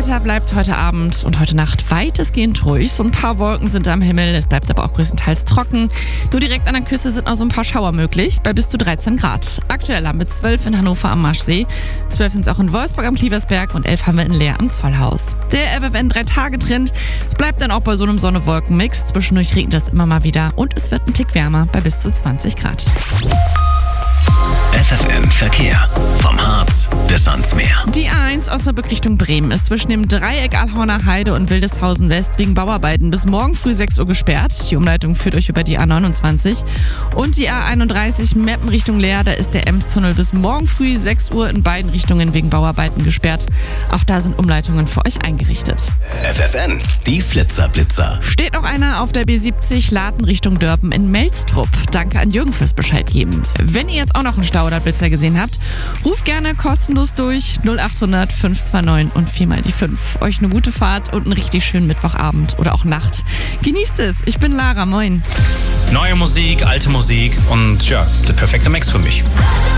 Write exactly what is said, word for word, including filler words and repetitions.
Wetter bleibt heute Abend und heute Nacht weitestgehend ruhig. So ein paar Wolken sind am Himmel, es bleibt aber auch größtenteils trocken. Nur direkt an der Küste sind noch so ein paar Schauer möglich, bei bis zu dreizehn Grad. Aktuell haben wir zwölf in Hannover am Maschsee, zwölf sind es auch in Wolfsburg am Klieversberg und elf haben wir in Leer am Zollhaus. Der F F N drei Tage Trend, es bleibt dann auch bei so einem Sonne-Wolken-Mix. Zwischendurch regnet es immer mal wieder und es wird ein Tick wärmer bei bis zu zwanzig Grad. F F M Verkehr. Vom Harz bis ans Meer. Die A eins Osnabrück Richtung Bremen ist zwischen dem Dreieck Alhorner Heide und Wildeshausen West wegen Bauarbeiten bis morgen früh sechs Uhr gesperrt. Die Umleitung führt euch über die A neunundzwanzig. Und die A einunddreißig Meppen Richtung Leer, da ist der Emstunnel bis morgen früh sechs Uhr in beiden Richtungen wegen Bauarbeiten gesperrt. Auch da sind Umleitungen für euch eingerichtet. F F N, die Flitzer-Blitzer. Steht noch einer auf der B siebzig Laden Richtung Dörpen in Melstrup. Danke an Jürgen fürs Bescheid geben. Wenn ihr jetzt auch noch einen Stau oder Blitzer gesehen habt, ruft gerne kostenlos durch null acht hundert fünf zwei neun und viermal die fünf. Euch eine gute Fahrt und einen richtig schönen Mittwochabend oder auch Nacht. Genießt es. Ich bin Lara. Moin. Neue Musik, alte Musik und ja, der perfekte Mix für mich.